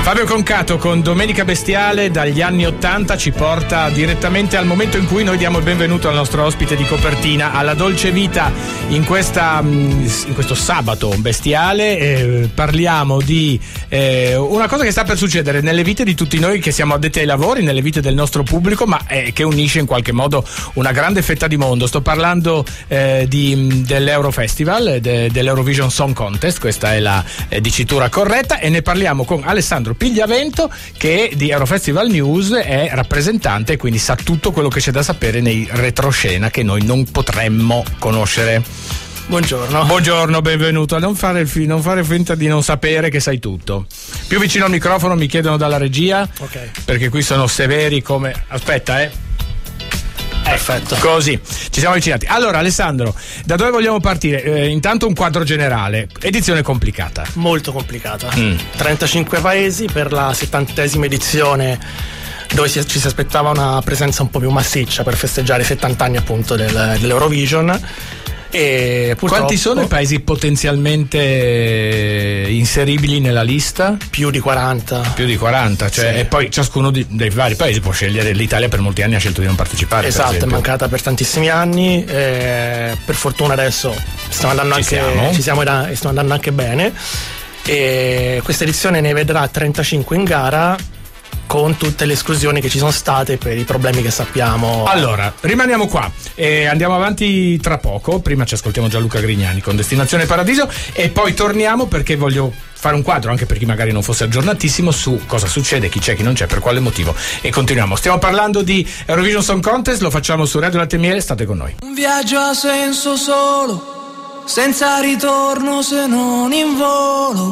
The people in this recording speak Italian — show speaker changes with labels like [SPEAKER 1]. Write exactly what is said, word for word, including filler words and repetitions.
[SPEAKER 1] Fabio Concato con Domenica Bestiale dagli anni ottanta ci porta direttamente al momento in cui noi diamo il benvenuto al nostro ospite di copertina, alla Dolce Vita. In, questa, in questo sabato bestiale eh, parliamo di eh, una cosa che sta per succedere nelle vite di tutti noi che siamo addetti ai lavori, nelle vite del nostro pubblico, ma eh, che unisce in qualche modo una grande fetta di mondo. Sto parlando eh, di, dell'Eurofestival, de, dell'Eurovision Song Contest, questa è la eh, dicitura corretta, e ne parliamo con Alessandro Pigliavento, che di Eurofestival News è rappresentante e quindi sa tutto quello che c'è da sapere nei retroscena che noi non potremmo conoscere.
[SPEAKER 2] Buongiorno.
[SPEAKER 1] Buongiorno, benvenuto. Non fare, il fi- non fare finta di non sapere che sai tutto. Più vicino al microfono, mi chiedono dalla regia,
[SPEAKER 2] ok,
[SPEAKER 1] perché qui sono severi come... Aspetta, eh.
[SPEAKER 2] Perfetto.
[SPEAKER 1] Così, ci siamo avvicinati. Allora, Alessandro, da dove vogliamo partire? Eh, intanto un quadro generale. Edizione complicata.
[SPEAKER 2] Molto complicata.
[SPEAKER 1] Mm.
[SPEAKER 2] trentacinque paesi per la settantesima edizione, dove si, ci si aspettava una presenza un po' più massiccia per festeggiare i settanta anni appunto del, dell'Eurovision. E
[SPEAKER 1] quanti sono i paesi potenzialmente inseribili nella lista?
[SPEAKER 2] Più di quaranta.
[SPEAKER 1] Più di quaranta, cioè,
[SPEAKER 2] sì.
[SPEAKER 1] E poi ciascuno di, dei vari paesi può scegliere. L'Italia per molti anni ha scelto di non partecipare.
[SPEAKER 2] Esatto,
[SPEAKER 1] per
[SPEAKER 2] è mancata per tantissimi anni. Eh, per fortuna adesso stiamo andando
[SPEAKER 1] ci
[SPEAKER 2] anche
[SPEAKER 1] siamo.
[SPEAKER 2] ci siamo da, e stiamo andando anche bene. E questa edizione ne vedrà trentacinque in gara, con tutte le esclusioni che ci sono state per i problemi che sappiamo.
[SPEAKER 1] Allora, rimaniamo qua e andiamo avanti tra poco. Prima ci ascoltiamo Gianluca Grignani con Destinazione Paradiso e poi torniamo, perché voglio fare un quadro anche per chi magari non fosse aggiornatissimo su cosa succede, chi c'è, chi non c'è, per quale motivo, e continuiamo. Stiamo parlando di Eurovision Song Contest, lo facciamo su Radio Latte e Miele, state con noi.
[SPEAKER 3] Un viaggio ha senso solo, senza ritorno se non in volo.